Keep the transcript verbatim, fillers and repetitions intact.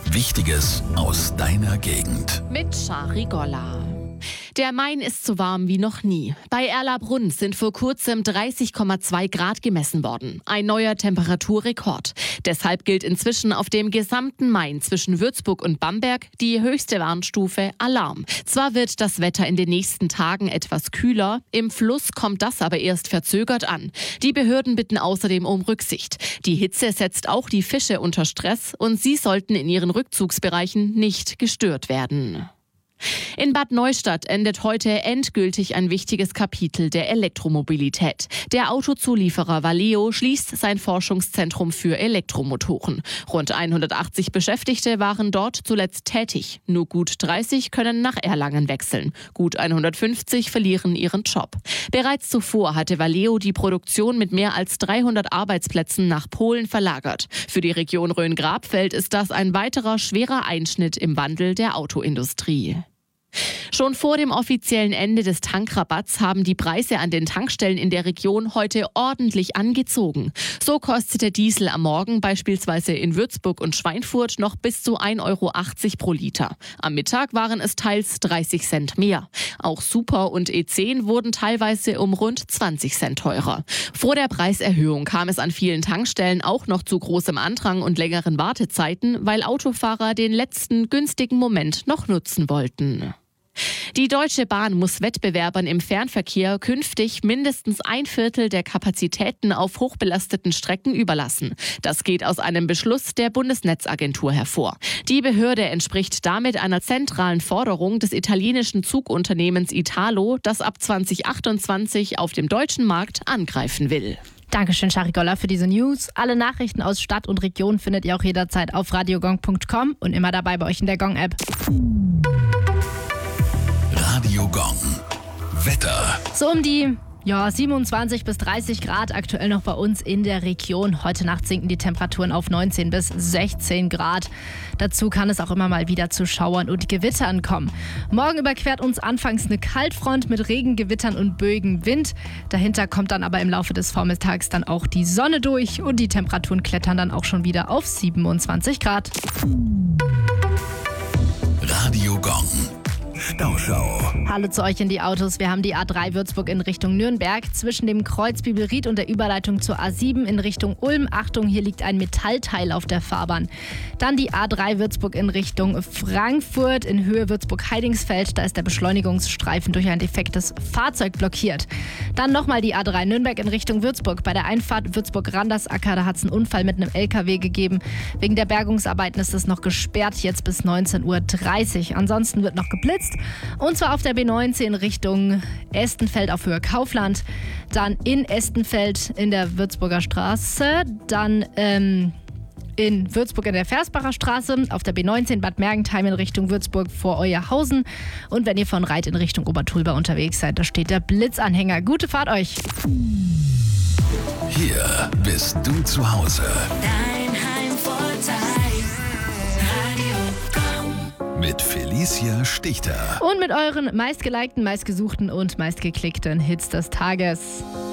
Wichtiges aus deiner Gegend. Mit Shari Golla. Der Main ist so warm wie noch nie. Bei Erlabrunn sind vor kurzem dreißig Komma zwei Grad gemessen worden. Ein neuer Temperaturrekord. Deshalb gilt inzwischen auf dem gesamten Main zwischen Würzburg und Bamberg die höchste Warnstufe Alarm. Zwar wird das Wetter in den nächsten Tagen etwas kühler, im Fluss kommt das aber erst verzögert an. Die Behörden bitten außerdem um Rücksicht. Die Hitze setzt auch die Fische unter Stress und sie sollten in ihren Rückzugsbereichen nicht gestört werden. In Bad Neustadt endet heute endgültig ein wichtiges Kapitel der Elektromobilität. Der Autozulieferer Valeo schließt sein Forschungszentrum für Elektromotoren. Rund hundertachtzig Beschäftigte waren dort zuletzt tätig. Nur gut dreißig können nach Erlangen wechseln. Gut hundertfünfzig verlieren ihren Job. Bereits zuvor hatte Valeo die Produktion mit mehr als dreihundert Arbeitsplätzen nach Polen verlagert. Für die Region Rhön-Grabfeld ist das ein weiterer schwerer Einschnitt im Wandel der Autoindustrie. Schon vor dem offiziellen Ende des Tankrabatts haben die Preise an den Tankstellen in der Region heute ordentlich angezogen. So kostet der Diesel am Morgen beispielsweise in Würzburg und Schweinfurt noch bis zu ein Euro achtzig pro Liter. Am Mittag waren es teils dreißig Cent mehr. Auch Super und E zehn wurden teilweise um rund zwanzig Cent teurer. Vor der Preiserhöhung kam es an vielen Tankstellen auch noch zu großem Andrang und längeren Wartezeiten, weil Autofahrer den letzten günstigen Moment noch nutzen wollten. Die Deutsche Bahn muss Wettbewerbern im Fernverkehr künftig mindestens ein Viertel der Kapazitäten auf hochbelasteten Strecken überlassen. Das geht aus einem Beschluss der Bundesnetzagentur hervor. Die Behörde entspricht damit einer zentralen Forderung des italienischen Zugunternehmens Italo, das ab zwanzig achtundzwanzig auf dem deutschen Markt angreifen will. Dankeschön, Shari Golla, für diese News. Alle Nachrichten aus Stadt und Region findet ihr auch jederzeit auf radiogong punkt com und immer dabei bei euch in der Gong-App. Radio Gong. Wetter. So um die ja, siebenundzwanzig bis dreißig Grad aktuell noch bei uns in der Region. Heute Nacht sinken die Temperaturen auf neunzehn bis sechzehn Grad. Dazu kann es auch immer mal wieder zu Schauern und Gewittern kommen. Morgen überquert uns anfangs eine Kaltfront mit Regen, Gewittern und böigem Wind. Dahinter kommt dann aber im Laufe des Vormittags dann auch die Sonne durch und die Temperaturen klettern dann auch schon wieder auf siebenundzwanzig Grad. Radio Gong. Stauschau. Hallo zu euch in die Autos. Wir haben die A drei Würzburg in Richtung Nürnberg. Zwischen dem Kreuz Bibelried und der Überleitung zur A sieben in Richtung Ulm. Achtung, hier liegt ein Metallteil auf der Fahrbahn. Dann die A drei Würzburg in Richtung Frankfurt in Höhe Würzburg-Heidingsfeld. Da ist der Beschleunigungsstreifen durch ein defektes Fahrzeug blockiert. Dann nochmal die A drei Nürnberg in Richtung Würzburg. Bei der Einfahrt Würzburg-Randersacker, da hat es einen Unfall mit einem L K W gegeben. Wegen der Bergungsarbeiten ist es noch gesperrt, jetzt bis neunzehn Uhr dreißig. Ansonsten wird noch geblitzt. Und zwar auf der B neunzehn Richtung Estenfeld auf Höhe Kaufland, dann in Estenfeld in der Würzburger Straße, dann ähm, in Würzburg in der Versbacher Straße, auf der B neunzehn Bad Mergentheim in Richtung Würzburg vor Euerhausen und wenn ihr von Reit in Richtung Obertulba unterwegs seid, da steht der Blitzanhänger. Gute Fahrt euch! Hier bist du zu Hause. Dein Heimvorteil. Mit Felicia Stichter. Und mit euren meistgelikten, meistgesuchten und meistgeklickten Hits des Tages.